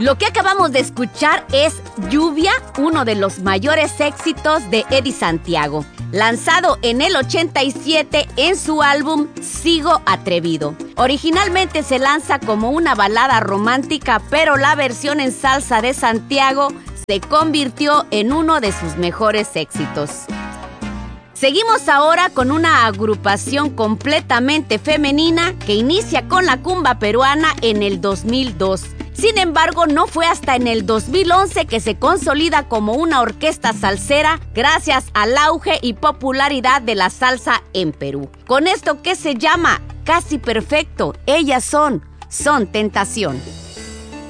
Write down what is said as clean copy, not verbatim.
Lo que acabamos de escuchar es Lluvia, uno de los mayores éxitos de Eddie Santiago, lanzado en el 87 en su álbum Sigo Atrevido. Originalmente se lanza como una balada romántica, pero la versión en salsa de Santiago se convirtió en uno de sus mejores éxitos. Seguimos ahora con una agrupación completamente femenina que inicia con la cumba peruana en el 2002. Sin embargo, no fue hasta en el 2011 que se consolida como una orquesta salsera gracias al auge y popularidad de la salsa en Perú. Con esto que se llama Casi Perfecto, ellas son Tentación.